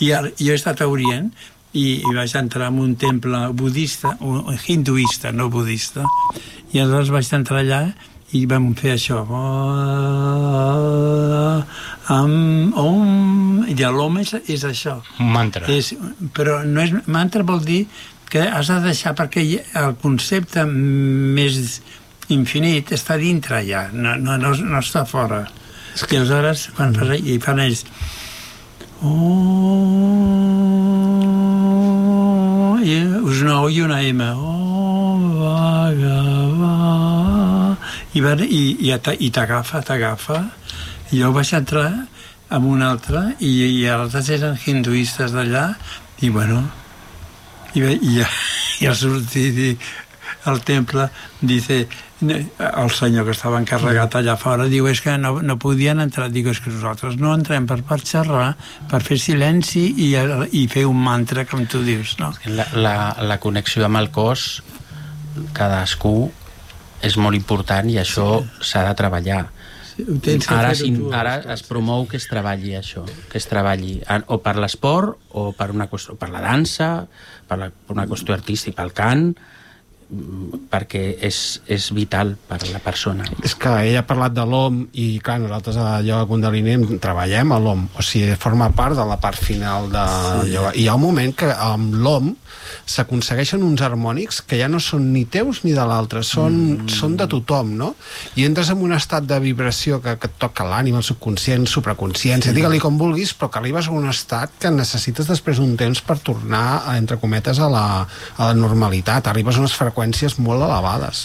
Jo he estat a Orient i vaig entrar en un temple budista, hinduista, no budista, i aleshores vaig entrar allà i vam fer això. I l'om és això. Un mantra. Però no és, mantra vol dir que has de deixar, perquè el concepte més infinit està dintre ja, no està fora. I aleshores, quan fan ells... us nou i una M. I t'agafa. I jo vaig entrar amb un altre i altres eren hinduistes d'allà i bueno, i al sortir al temple dice, el senyor que estava encarregat allà fora diu, és que no podien entrar. Dic, és que nosaltres no entrem per xerrar, per fer silenci i fer un mantra, com tu dius, no? La connexió amb el cos, cadascú, és molt important i això s'ha de treballar. Ara es promou que es treballi això, que es treballi o per l'esport o per la dansa, per una qüestió artística, pel cant, perquè és vital per la persona. És que ella ha parlat de l'om i clar, nosaltres a Ioga Kundalini treballem a l'om, o sigui, forma part de la part final de ioga. I hi ha un moment que amb l'om s'aconsegueixen uns harmònics que ja no són ni teus ni de l'altre, són de tothom, no? I entres en un estat de vibració que et toca l'ànima, el subconscient, supraconsciència, digue-li com vulguis, però que arribes a un estat que necessites després un temps per tornar, entre cometes, a la normalitat. Arribes a unes freqüències molt elevades.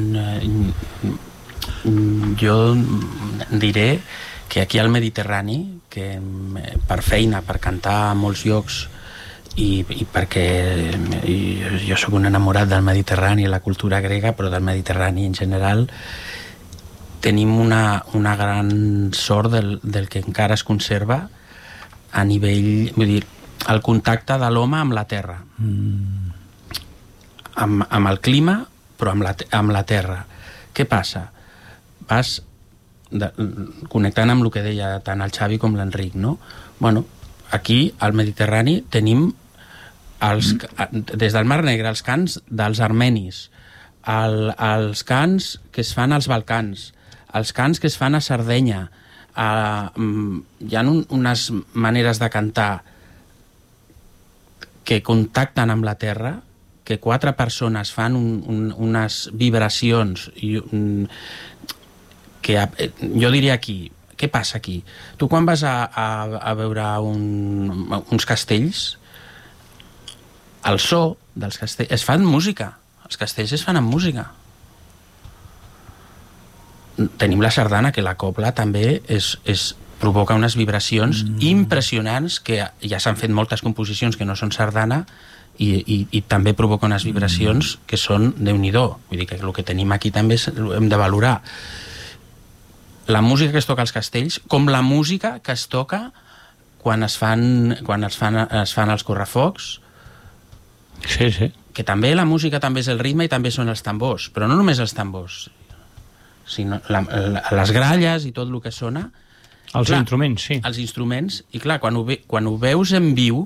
Jo diré que aquí al Mediterrani, que per feina, per cantar a molts llocs i perquè jo sóc un enamorat del Mediterrani i la cultura grega, però del Mediterrani en general, tenim una gran sort del que encara es conserva a nivell, vull dir, el contacte de l'home amb la terra, amb el clima, però amb la terra. Què passa? Vas connectant amb el que deia tant el Xavi com l'Enric, no? Bueno, aquí al Mediterrani tenim des del Mar Negre els cants dels armenis, els cants que es fan als Balcans, els cants que es fan a Sardenya. Hi ha unes maneres de cantar que contacten amb la terra, que 4 persones fan unes vibracions que jo diria aquí, què passa aquí? Tu quan vas a veure uns castells, el so dels castells es fan música, els castells es fan amb música. Tenim la sardana, que la cobla també provoca unes vibracions impressionants, que ja s'han fet moltes composicions que no són sardana i també provoca unes vibracions que són Déu-n'hi-do. Vull dir que el que tenim aquí també hem de valorar. La música que es toca als castells, com la música que es toca quan es fan els correfocs. Sí. Que també la música també és el ritme i també són els tambors, però no només els tambors, sinó les gralles i tot el que sona. Els instruments, sí. Els instruments, i clar, quan ho veus en viu,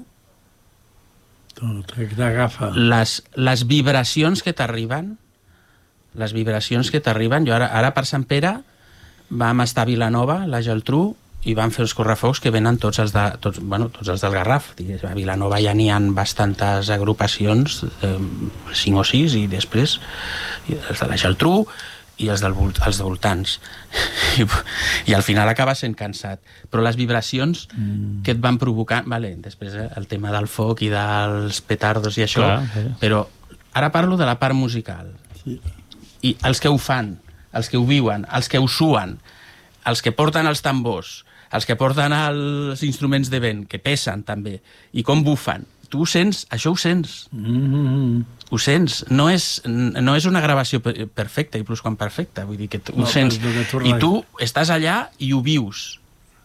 les vibracions que t'arriben, jo ara per Sant Pere vam estar a Vilanova, la Geltrú, i van fer els correfocs que venen tots els del Garraf. A Vilanova ja n'hi ha bastantes agrupacions, 5 o 6, i després els de la Geltrú i els voltants. I al final acaba sent cansat. Però les vibracions que et van provocar... Després el tema del foc i dels petardos i això, però ara parlo de la part musical. I els que ho fan, els que ho viuen, els que ho suen, els que porten els tambors, els que porten els instruments de vent, que pesen també, i com bufen. Tu ho sents, això ho sents. Ho sents. No és una gravació perfecta i plus quan perfecta. Vull dir que ho sents. I tu estàs allà i ho vius.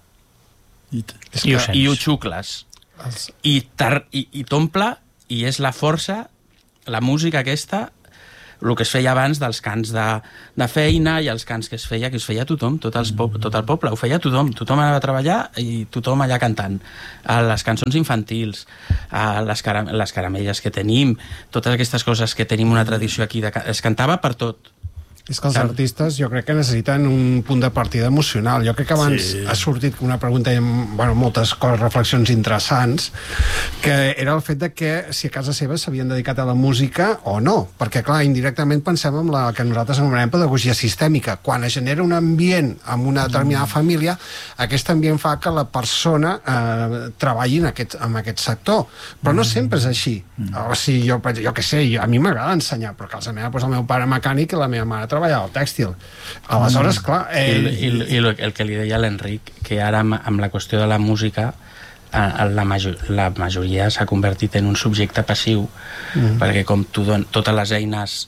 I ho xucles. I t'omple, i és la força, la música aquesta, el que es feia abans dels cants de feina i els cants que es feia tothom, tot el poble, ho feia tothom anava a treballar i tothom allà cantant. Les cançons infantils, les caramelles que tenim, totes aquestes coses que tenim una tradició aquí, es cantava per tot. És que els artistes jo crec que necessiten un punt de partida emocional. Jo crec que abans ha sortit una pregunta amb moltes reflexions interessants, que era el fet de que si a casa seva s'havien dedicat a la música o no, perquè clar, indirectament pensem en la que nosaltres anomenem pedagogia sistèmica. Quan es genera un ambient amb una determinada família, aquest ambient fa que la persona treballi en aquest sector, però no sempre és així. O sigui, jo què sé, a mi m'agrada ensenyar, però a casa meva el meu pare mecànic i la meva mare treballar al tèxtil. Aleshores, clar... I el que li deia l'Enric, que ara amb la qüestió de la música la majoria s'ha convertit en un subjecte passiu, perquè com tu totes les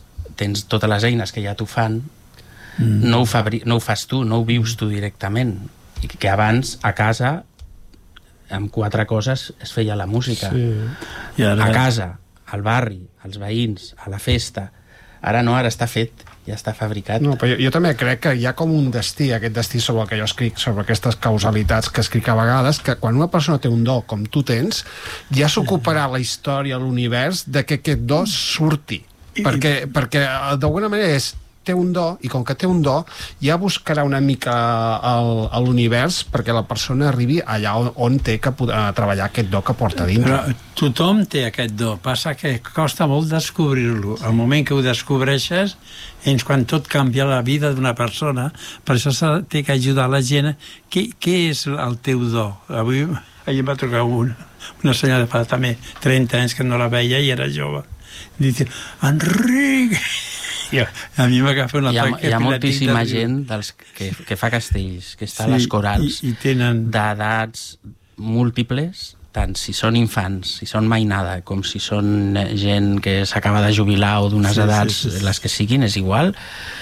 eines que ja t'ho fan, no ho fas tu, no ho vius tu directament. I que abans, a casa, amb 4 coses es feia la música. A casa, al barri, als veïns, a la festa. Ara no, ara està fet, ja està fabricat. No, però jo també crec que hi ha com un destí, aquest destí sobre el que jo escric, sobre aquestes causalitats que escric a vegades, que quan una persona té un do com tu tens, ja s'ocuparà la història, l'univers, de que aquest do surti. Perquè d'alguna manera té un do, i com que té un do, ja buscarà una mica a l'univers perquè la persona arribi allà on té que treballar aquest do que porta dintre. Però tothom té aquest do, passa que costa molt descobrir-lo. El moment que ho descobreixes és quan tot canvia la vida d'una persona. Per això té que ajudar la gent. Què és el teu do? Ahir em va trucar una senyora de fa també 30 anys que no la veia i era jove. Dice, Enric... A mi m'agafa un atac. Hi ha moltíssima gent que fa castells, que està a les corals, d'edats múltiples, tant si són infants, si són mainada, com si són gent que s'acaba de jubilar o d'unes edats, les que siguin, és igual,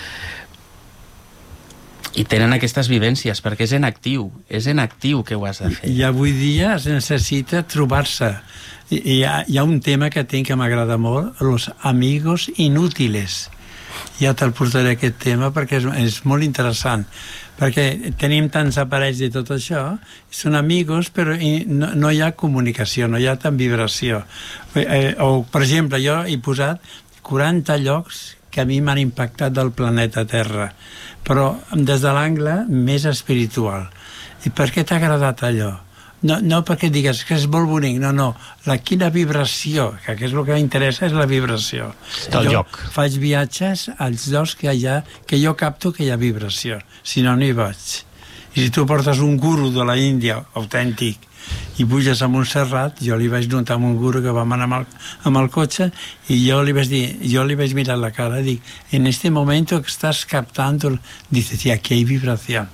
i tenen aquestes vivències, perquè és en actiu que ho has de fer. I avui dia es necessita trobar-se. Hi ha un tema que tinc que m'agrada molt, los amigos inútiles. Ja te'l portaré aquest tema perquè és molt interessant, perquè tenim tants aparells i tot això, són amigos però no hi ha comunicació, no hi ha tant vibració. O, per exemple, jo he posat 40 llocs que a mi m'han impactat del planeta Terra, però des de l'angle més espiritual. I per què t'ha agradat allò? No perquè digues que és molt bonic, no. Quina vibració, que és el que m'interessa, és la vibració. Del lloc. Faig viatges als llocs que jo capto que hi ha vibració, si no hi vaig. I si tu portes un guru de la Índia, autèntic, i puges a Montserrat, jo li vaig notar amb un guru que vam anar amb el cotxe, i jo li vaig mirar la cara i dic, en este momento que estàs captando, dice, sí, aquí hay vibración.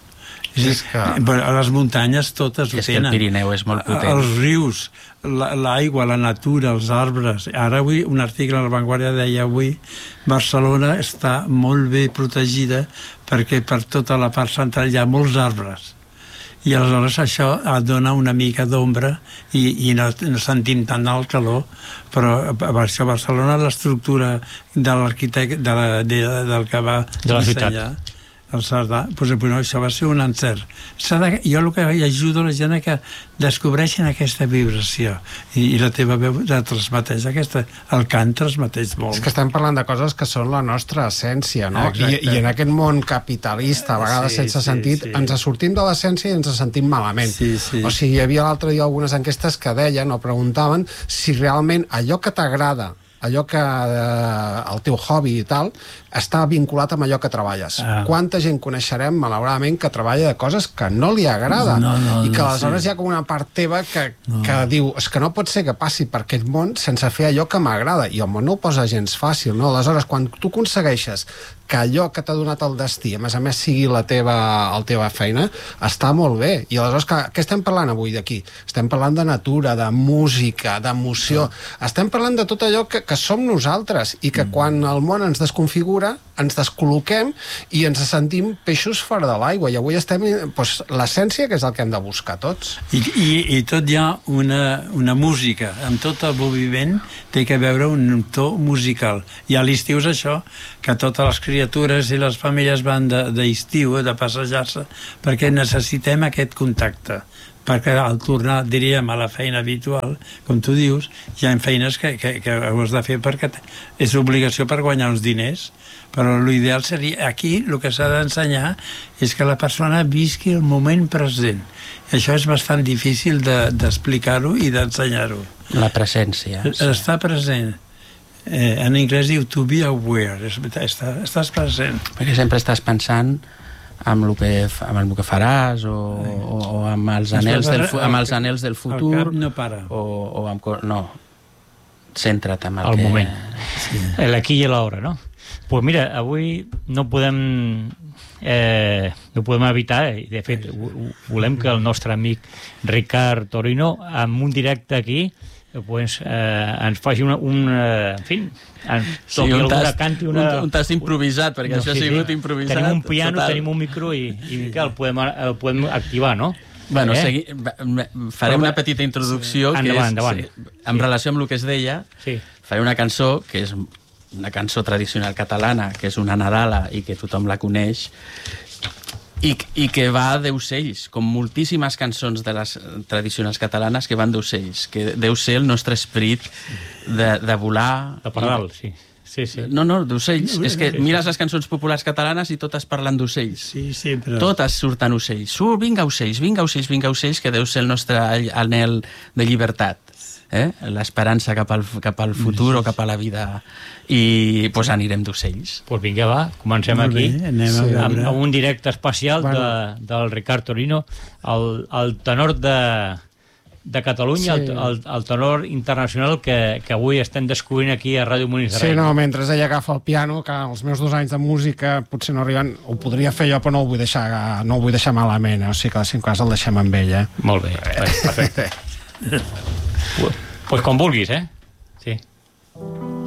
A les muntanyes totes ho tenen. És que el Pirineu és molt potent. Els rius, l'aigua, la natura, els arbres. Ara avui, un article a La Vanguardia deia avui, Barcelona està molt bé protegida perquè per tota la part central hi ha molts arbres. I aleshores això dona una mica d'ombra i no sentim tant el calor, però per això a Barcelona l'estructura de l'arquitecte del que va dissenyar el Cerdà, doncs això va ser un encert. Jo el que ajudo a la gent que descobreixen aquesta vibració i la teva veu la transmeteix, el cant transmeteix molt. És que estem parlant de coses que són la nostra essència, no? I en aquest món capitalista, a vegades sense sentit, ens sortim de l'essència i ens sentim malament. O sigui, hi havia l'altre dia algunes enquestes que deien o preguntaven si realment allò que t'agrada, allò que el teu hobby i tal, està vinculat amb allò que treballes. Quanta gent coneixerem, malauradament, que treballa de coses que no li agrada i que aleshores hi ha com una part teva que diu, és que no pot ser que passi per aquest món sense fer allò que m'agrada, i home, no ho posa gens fàcil, no? Aleshores, quan tu aconsegueixes que allò que t'ha donat el destí, a més sigui la teva feina, està molt bé. I aleshores, què estem parlant avui d'aquí? Estem parlant de natura, de música, d'emoció. Estem parlant de tot allò que som nosaltres i que quan el món ens desconfigura, ens descol·loquem i ens sentim peixos fora de l'aigua. I avui estem... l'essència, que és el que hem de buscar tots. I tot hi ha una música. Amb tot el moviment té que veure un to musical. I a l'estiu és això, que totes les criatures i les famílies van d'estiu, de passejar-se, perquè necessitem aquest contacte. Perquè al tornar, diríem, a la feina habitual, com tu dius, hi ha feines que ho has de fer perquè és obligació per guanyar uns diners, però l'ideal seria, aquí el que s'ha d'ensenyar és que la persona visqui el moment present. I això és bastant difícil d'explicar-ho i d'ensenyar-ho. La presència. Estar present. En anglès diu to be aware, estàs present. Perquè sempre estàs pensant amb el que faràs o amb els anhels del futur. El cap no para. No, centra't amb el moment. Sí. L'aquí i l'hora, no? Pues mira, avui no podem evitar, i de fet volem que el nostre amic Ricard Torino, amb un directe aquí, pues, ens faci canti un tast improvisat, perquè això ha sigut improvisat. Tenim un piano, tenim un micro i Miquel, el podem activar, no? Bueno, farem una petita introducció endavant. En relació amb el que es deia, faré una cançó que és una cançó tradicional catalana, que és una Nadala i que tothom la coneix, i que va d'ocells, com moltíssimes cançons de les tradicionals catalanes que van d'ocells, que deu ser el nostre esperit de volar... De pardal, sí. No, d'ocells. És que mires les cançons populars catalanes i totes parlen d'ocells. Sí, però... Totes surten ocells. Vinga ocells, que deu ser el nostre anhel de llibertat. L'esperança cap al futur o cap a la vida, i pues anirem d'ocells. Pues vinga, va, comencem aquí amb un directe especial del Ricard Torino, el tenor de Catalunya, el tenor internacional que avui estem descobrint aquí a Ràdio Molins de Rei. Sí, no, mentre ella agafa el piano, que els meus 2 anys de música potser no arriben, ho podria fer jo, però no ho vull deixar malament, o sigui que en cas el deixem amb ella. Molt bé, perfecte. Pues com vulguis, sí.